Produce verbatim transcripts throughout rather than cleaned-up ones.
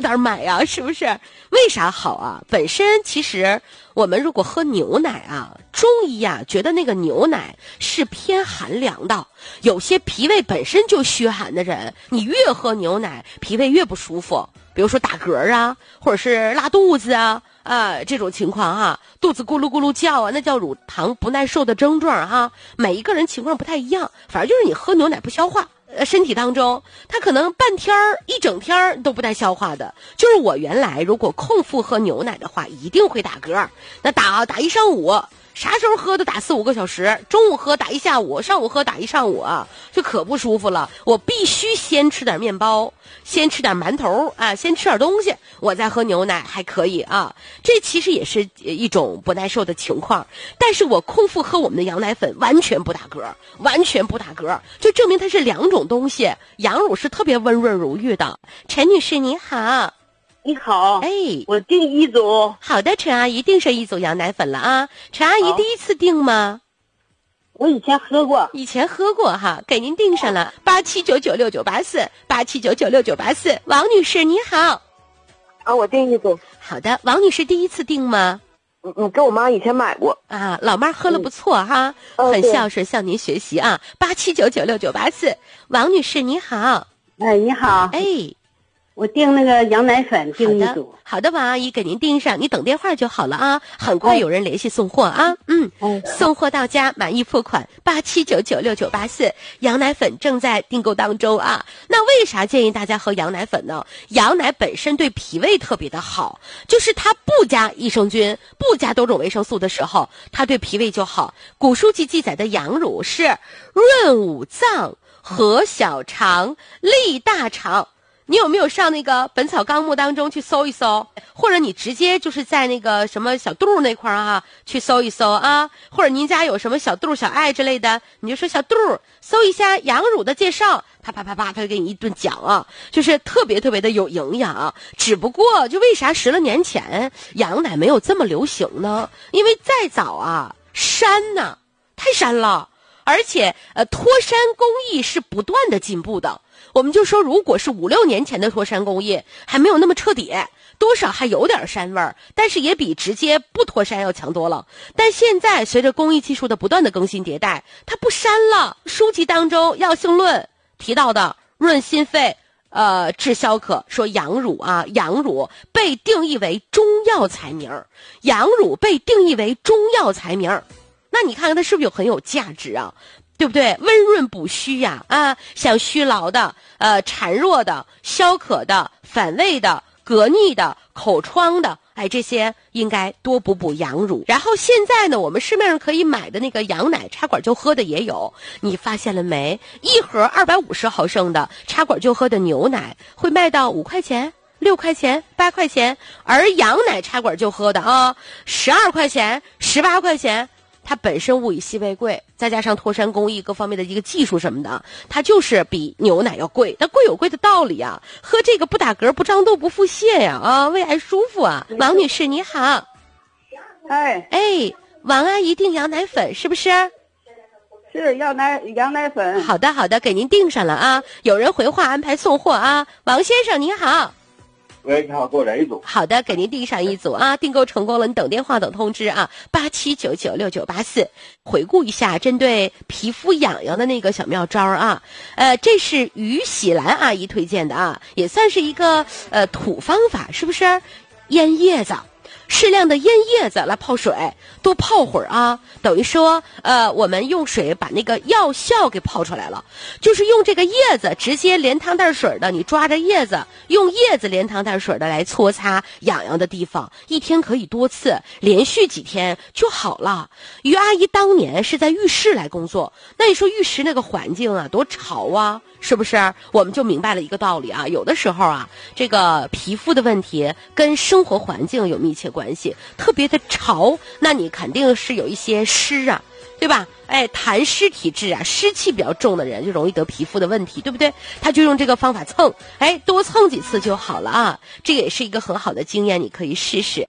点买啊，是不是？为啥好啊？本身其实我们如果喝牛奶啊，中医啊觉得那个牛奶是偏寒凉的，有些脾胃本身就虚寒的人，你越喝牛奶脾胃越不舒服，比如说打嗝啊，或者是拉肚子啊啊这种情况哈、啊，肚子咕噜咕噜叫啊，那叫乳糖不耐受的症状哈、啊。每一个人情况不太一样，反正就是你喝牛奶不消化。呃，身体当中，它可能半天儿、一整天儿都不带消化的。就是我原来如果空腹喝牛奶的话，一定会打嗝，那打打一上午，啥时候喝都打四五个小时，中午喝打一下午，上午喝打一上午啊，就可不舒服了。我必须先吃点面包，先吃点馒头啊，先吃点东西，我再喝牛奶还可以啊。这其实也是一种不耐受的情况，但是我空腹喝我们的羊奶粉完全不打嗝，完全不打嗝，就证明它是两种东西。羊乳是特别温润如玉的。陈女士你好。 你好， 哎， 我订一组。 好的，陈阿姨订上一组羊奶粉了啊。陈阿姨第一次订吗？ 我以前喝过， 以前喝过哈，给您订上了八七九九六九八四八七九九六九八四。王女士你好。 啊，我订一组。 好的，王女士第一次订吗？ 嗯嗯，跟我妈以前买过啊，老妈喝了不错哈， 嗯、 很孝顺，向您学习啊。八七九九六九八四。王女士你好。 哎，你好。 哎。 我订那个羊奶粉，订一组。 好的，王阿姨给您订上，你等电话就好了啊，很快有人联系送货啊。嗯，嗯送货到家，满意付款，八七九九六九八四。羊奶粉正在订购当中啊。那为啥建议大家喝羊奶粉呢？羊奶本身对脾胃特别的好，就是它不加益生菌，不加多种维生素的时候，它对脾胃就好。古书记记载的羊乳是润五脏、和小肠、利大肠。你有没有上那个《本草纲目》当中去搜一搜，或者你直接就是在那个什么小肚那块儿啊去搜一搜啊，或者您家有什么小肚小爱之类的，你就说小肚搜一下羊乳的介绍，啪啪啪啪，他就给你一顿讲啊，就是特别特别的有营养。只不过就为啥十来年前羊奶没有这么流行呢？因为再早啊，膻呐、啊，太膻了，而且呃脱膻工艺是不断的进步的。我们就说，如果是五六年前的脱膻工艺还没有那么彻底，多少还有点膻味儿，但是也比直接不脱膻要强多了。但现在随着工艺技术的不断的更新迭代，它不膻了。书籍当中《药性论》提到的润心肺、呃治消渴，说羊乳啊，羊乳被定义为中药材名，羊乳被定义为中药材名，那你看看它是不是有很有价值啊？对不对？温润补虚呀、啊，啊，像虚劳的、呃孱弱的、消渴的、反胃的、隔腻的、口疮的，哎，这些应该多补补羊乳。然后现在呢，我们市面上可以买的那个羊奶，插管就喝的也有。你发现了没？一盒二百五十毫升的插管就喝的牛奶会卖到五块钱。六块钱、八块钱，而羊奶插管就喝的啊，十二块钱、十八块钱。它本身物以稀为贵，再加上脱膻工艺各方面的一个技术什么的，它就是比牛奶要贵。它贵有贵的道理啊，喝这个不打嗝、不胀肚、不腹泻呀，啊，胃还舒服啊。王女士你好。 哎哎，王阿姨订羊奶粉是不是？ 是羊奶羊奶粉。 好的好的，给您订上了啊，有人回话安排送货啊。王先生你好。 喂，你好，给我来一组。 好的，给您订上一组啊，订购成功了，你等电话等通知啊，八七九九六九八四。回顾一下针对皮肤痒痒的那个小妙招啊，呃，这是于喜兰阿姨推荐的啊，也算是一个呃土方法，是不是？腌叶子。适量的腌叶子来泡水，多泡会儿啊，等于说呃我们用水把那个药效给泡出来了，就是用这个叶子直接连汤带水的，你抓着叶子用叶子连汤带水的来搓擦痒痒的地方，一天可以多次，连续几天就好了。于阿姨当年是在浴室来工作，那你说浴室那个环境啊多潮啊，是不是？我们就明白了一个道理啊，有的时候啊这个皮肤的问题跟生活环境有密切关系关系，特别的潮，那你肯定是有一些湿啊，对吧？哎，痰湿体质啊，湿气比较重的人就容易得皮肤的问题，对不对？他就用这个方法蹭，哎，多蹭几次就好了啊。这个也是一个很好的经验，你可以试试。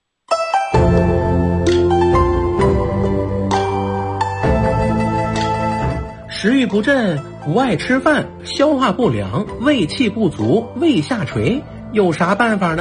食欲不振，不爱吃饭，消化不良，胃气不足，胃下垂，有啥办法呢？